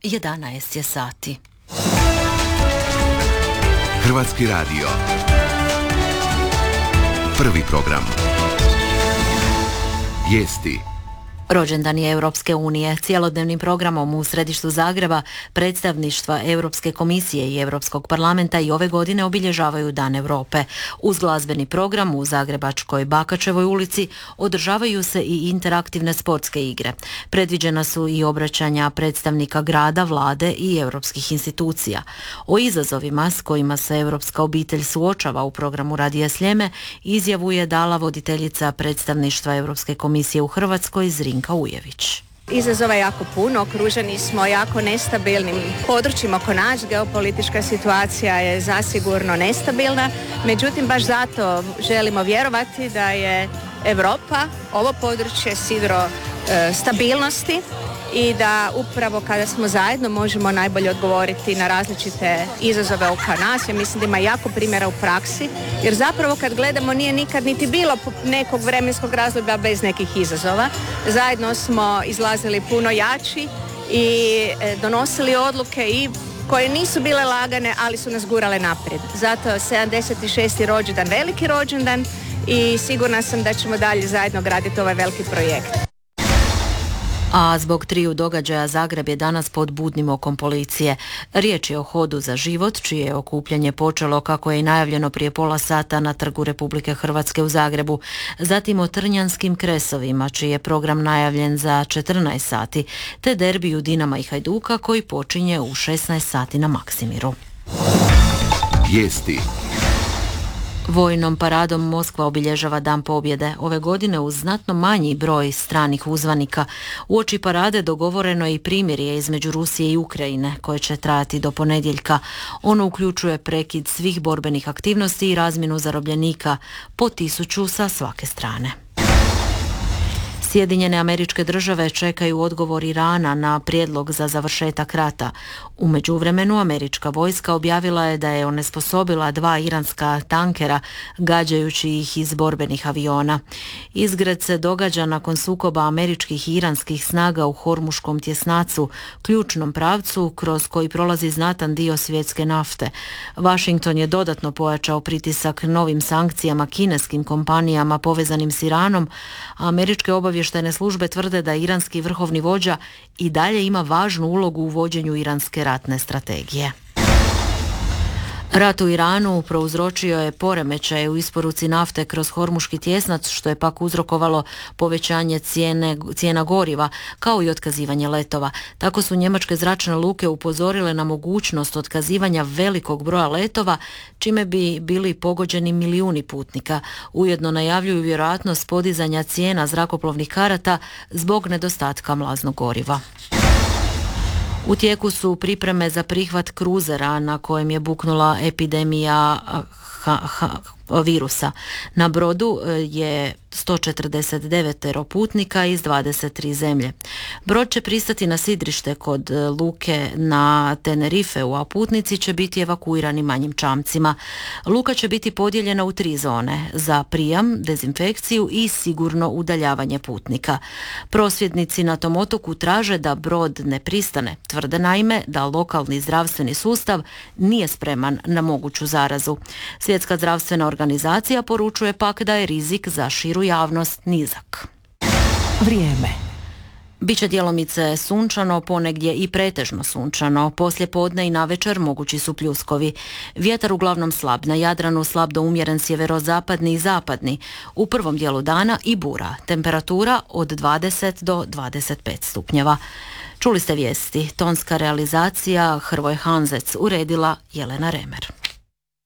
11 je sati. Hrvatski radio. Prvi program. Vijesti. Rođendan je Europske unije. Cjelodnevnim programom u središtu Zagreba predstavništva Europske komisije i Europskog parlamenta i ove godine obilježavaju Dan Europe. Uz glazbeni program u zagrebačkoj Bakačevoj ulici održavaju se i interaktivne sportske igre. Predviđena su i obraćanja predstavnika grada, vlade i europskih institucija. O izazovima s kojima se europska obitelj suočava u programu Radija Sljeme izjavu je dala voditeljica predstavništva Europske komisije u Hrvatskoj Zrinka Ujević. Izazova je jako puno, okruženi smo jako nestabilnim područjima oko nas, geopolitička situacija je zasigurno nestabilna, međutim baš zato želimo vjerovati da je Europa, ovo područje sidro stabilnosti i da upravo kada smo zajedno možemo najbolje odgovoriti na različite izazove oko nas. Ja mislim da ima jako primjera u praksi, jer zapravo kad gledamo nije nikad niti bilo nekog vremenskog razdoblja bez nekih izazova. Zajedno smo izlazili puno jači i donosili odluke i koje nisu bile lagane, ali su nas gurale naprijed. Zato 76. rođendan, veliki rođendan i sigurna sam da ćemo dalje zajedno graditi ovaj veliki projekt. A zbog triju događaja Zagreb je danas pod budnim okom policije. Riječ je o Hodu za život, čije je okupljanje počelo kako je i najavljeno prije pola sata na Trgu Republike Hrvatske u Zagrebu. Zatim o Trnjanskim kresovima, čiji je program najavljen za 14 sati, te derbiju Dinama i Hajduka koji počinje u 16 sati na Maksimiru. Vijesti. Vojnom paradom Moskva obilježava Dan pobjede. Ove godine uz znatno manji broj stranih uzvanika. Uoči parade dogovoreno je i primirje između Rusije i Ukrajine, koje će trajati do ponedjeljka. Ono uključuje prekid svih borbenih aktivnosti i razmjenu zarobljenika po 1000 sa svake strane. Sjedinjene Američke Države čekaju odgovor Irana na prijedlog za završetak rata. U međuvremenu američka vojska objavila je da je onesposobila 2 iranska tankera, gađajući ih iz borbenih aviona. Izgred se događa nakon sukoba američkih i iranskih snaga u Hormuškom tjesnacu, ključnom pravcu kroz koji prolazi znatan dio svjetske nafte. Washington je dodatno pojačao pritisak novim sankcijama kineskim kompanijama povezanim s Iranom, a američke obavještajne službe tvrde da iranski vrhovni vođa i dalje ima važnu ulogu u vođenju iranske ratne strategije. Rat u Iranu prouzročio je poremećaje u isporuci nafte kroz Hormuški tjesnac, što je pak uzrokovalo povećanje cijena goriva, kao i otkazivanje letova. Tako su njemačke zračne luke upozorile na mogućnost otkazivanja velikog broja letova, čime bi bili pogođeni milijuni putnika. Ujedno najavljuju vjerojatnost podizanja cijena zrakoplovnih karata zbog nedostatka mlaznog goriva. U tijeku su pripreme za prihvat kruzera na kojem je buknula epidemija virusa. Na brodu je 149 putnika iz 23 zemlje. Brod će pristati na sidrište kod luke na Tenerifeu, a putnici će biti evakuirani manjim čamcima. Luka će biti podijeljena u 3 zone za prijam, dezinfekciju i sigurno udaljavanje putnika. Prosvjednici na tom otoku traže da brod ne pristane. Tvrde naime da lokalni zdravstveni sustav nije spreman na moguću zarazu. Svjetska zdravstvena organizacija poručuje pak da je rizik za širu javnost nizak. Vrijeme. Biće djelomice sunčano, ponegdje i pretežno sunčano. Poslije podne i navečer mogući su pljuskovi. Vjetar uglavnom slab, na Jadranu slab do umjeren sjeverozapadni i zapadni. U prvom dijelu dana i bura. Temperatura od 20 do 25 stupnjeva. Čuli ste vijesti. Tonska realizacija Hrvoje Hanzec, uredila Jelena Remer.